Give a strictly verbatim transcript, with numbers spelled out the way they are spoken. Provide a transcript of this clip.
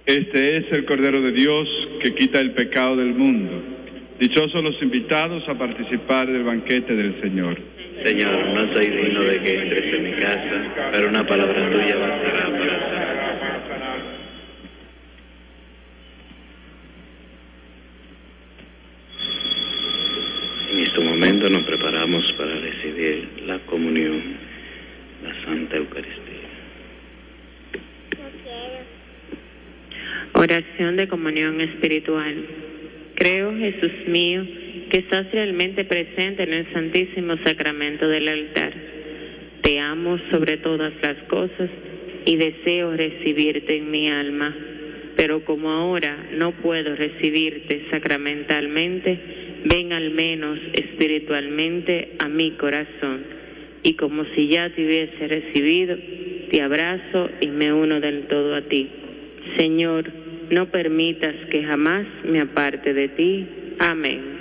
Este es el Cordero de Dios que quita el pecado del mundo. Dichosos los invitados a participar del banquete del Señor. Señor, no soy digno de que entres en mi casa, pero una palabra tuya bastará para sanar. En este momento nos preparamos para recibir la comunión, la Santa Eucaristía. Oración de comunión espiritual. Creo, Jesús mío, que estás realmente presente en el Santísimo Sacramento del altar. Te amo sobre todas las cosas y deseo recibirte en mi alma. Pero como ahora no puedo recibirte sacramentalmente, ven al menos espiritualmente a mi corazón. Y como si ya te hubiese recibido, te abrazo y me uno del todo a ti. Señor, no permitas que jamás me aparte de ti. Amén.